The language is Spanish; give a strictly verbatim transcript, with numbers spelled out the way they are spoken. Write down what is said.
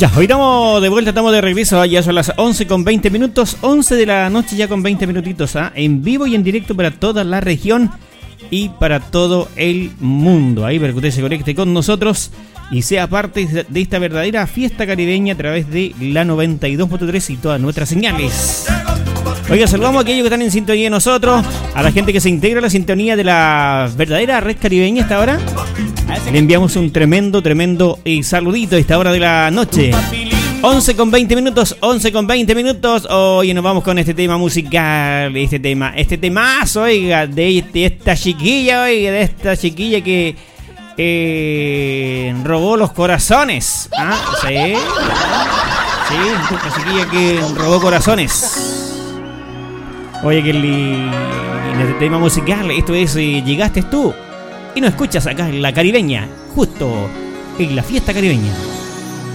Ya, hoy estamos de vuelta, estamos de regreso, ya son las once con veinte minutos, once de la noche ya con veinte minutitos, ¿ah? En vivo y en directo para toda la región y para todo el mundo. Ahí para que usted se conecte con nosotros y sea parte de esta verdadera fiesta caribeña a través de la noventa y dos punto tres y todas nuestras señales. Oiga, saludamos a aquellos que están en sintonía de nosotros, a la gente que se integra a la sintonía de la verdadera red caribeña hasta ahora. Le enviamos un tremendo, tremendo eh, saludito a esta hora de la noche. once con veinte minutos, once con veinte minutos. Hoy nos vamos con este tema musical, este tema, este temazo, oiga, de, de esta chiquilla, oiga, de esta chiquilla que eh, robó los corazones. ¿Ah? Sí, sí, esta chiquilla que robó corazones. Oye, que en este tema musical, esto es eh, Llegaste tú. Y nos escuchas acá en la caribeña, justo en la fiesta caribeña.